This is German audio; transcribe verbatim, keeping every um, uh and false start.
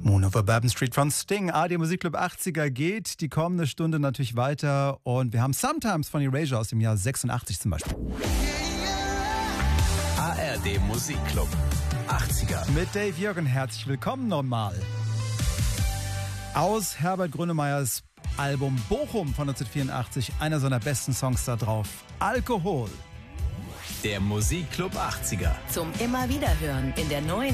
Moon over Bourbon Street von Sting. A R D Musikclub achtziger geht die kommende Stunde natürlich weiter. Und wir haben Sometimes von Erasure aus dem Jahr sechsundachtzig zum Beispiel. A R D Musikclub achtziger. Mit Dave Jürgen, herzlich willkommen nochmal. Aus Herbert Grönemeyers Album Bochum von neunzehnhundertvierundachtzig, einer seiner besten Songs da drauf, Alkohol. Der Musikclub achtziger. Zum immer wieder hören in der neuen